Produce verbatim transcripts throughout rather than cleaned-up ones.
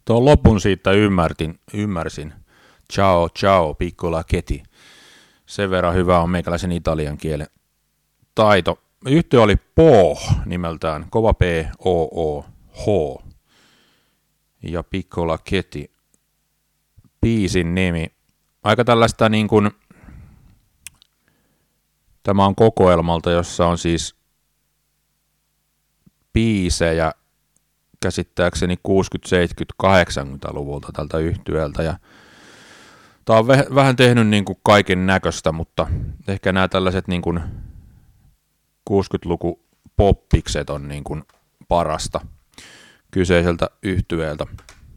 Tuon lopun siitä ymmärtin, ymmärsin. Ciao, ciao, piccola Katie. Sen verran hyvä on meikäläisen italian kielen taito. Yhtye oli Po nimeltään, kova P, O, O, H. Ja Piccola Katie, biisin nimi. Aika tällaista niin kuin, tämä on kokoelmalta, jossa on siis biisejä käsittääkseni kuusikymmentä-, seitsemänkymmentä-, kahdeksankymmentäluvulta tältä yhtyeeltä. Ja tää on vähän tehnyt niin kuin kaiken näköistä, mutta ehkä nämä tällaiset niin kuin kuusikymmentäluku poppikset on niin kuin parasta kyseiseltä yhtyeeltä.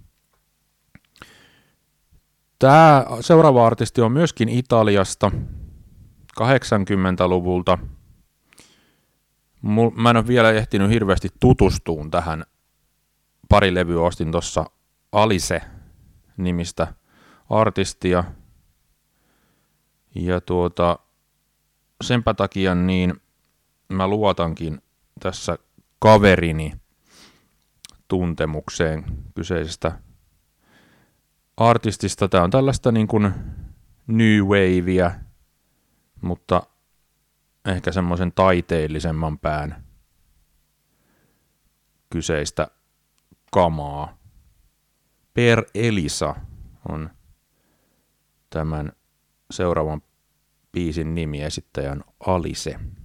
Tämä seuraava artisti on myöskin Italiasta kahdeksankymmentäluvulta. Mä en ole vielä ehtinyt hirveästi tutustumaan tähän. Pari levyä ostin tuossa Alice-nimistä artistia. Ja tuota, senpä takia niin mä luotankin tässä kaverini tuntemukseen kyseisestä artistista. Tää on tällaista niin kuin new wavea, mutta ehkä semmoisen taiteellisemman pään kyseistä kamaa. Per Elisa on tämän seuraavan biisin nimi, esittäjän Alice.